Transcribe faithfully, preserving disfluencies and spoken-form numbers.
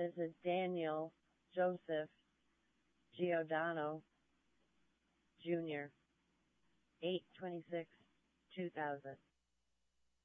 This is Daniel Joseph Giordano Junior eight twenty-six two thousand.